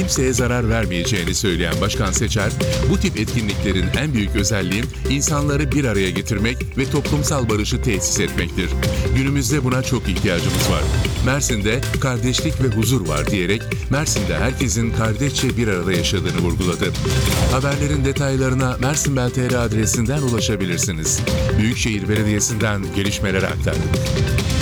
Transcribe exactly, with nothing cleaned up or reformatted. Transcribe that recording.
kimseye zarar vermeyeceğini söyleyen Başkan Seçer, bu tip etkinliklerin en büyük özelliği insanları bir araya getirmek ve toplumsal barışı tesis etmektir. Günümüzde buna çok ihtiyacımız var. Mersin'de kardeşlik ve huzur var diyerek Mersin'de herkesin kardeşçe bir arada yaşadığını vurguladı. Haberlerin detaylarına mersinbel nokta tr adresinden ulaşabilirsiniz. Büyükşehir Belediyesi'nden gelişmeleri aktardık.